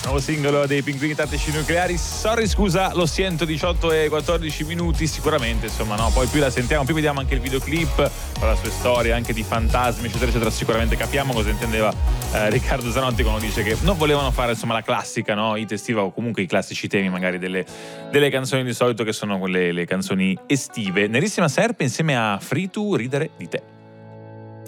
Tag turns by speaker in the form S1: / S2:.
S1: Nuovo singolo dei Pinguini Tattici Nucleari. Sorry, scusa, lo sento, 18 e 14 minuti. Sicuramente, insomma, no. Poi più la sentiamo, più vediamo anche il videoclip con la sua storia anche di fantasmi, eccetera, eccetera. Sicuramente capiamo cosa intendeva Riccardo Zanotti quando dice che non volevano fare, insomma, la classica, no? Hit estiva o comunque i classici temi, magari delle canzoni di solito che sono quelle le canzoni estive. Nerissima Serpe insieme a Free to ridere di te.